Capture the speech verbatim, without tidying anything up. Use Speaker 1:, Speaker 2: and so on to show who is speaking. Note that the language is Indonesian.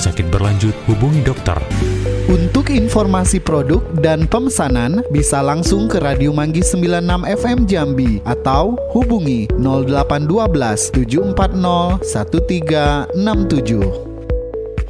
Speaker 1: sakit berlanjut, hubungi dokter.
Speaker 2: Untuk informasi produk dan pemesanan bisa langsung ke Radio Manggis sembilan puluh enam F M Jambi atau hubungi nol delapan satu dua tujuh empat nol satu tiga enam tujuh.